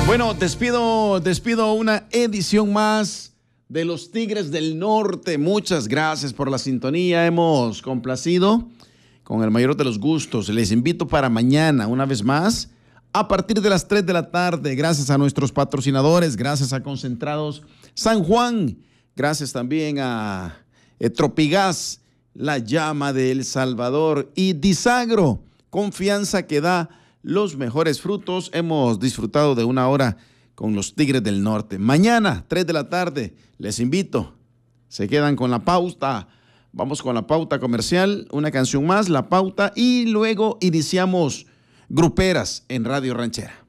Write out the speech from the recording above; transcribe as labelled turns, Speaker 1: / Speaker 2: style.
Speaker 1: Bueno, despido una edición más de los Tigres del Norte. Muchas gracias por la sintonía. Hemos complacido con el mayor de los gustos. Les invito para mañana, una vez más, a partir de las 3 de la tarde. Gracias a nuestros patrocinadores, gracias a Concentrados San Juan, gracias también a Tropigas, La Llama de El Salvador y Disagro, confianza que da los mejores frutos. Hemos disfrutado de una hora con los Tigres del Norte. Mañana, 3 de la tarde, les invito. Se quedan con la pauta. Vamos con la pauta comercial, una canción más, la pauta, y luego iniciamos Gruperas en Radio Ranchera.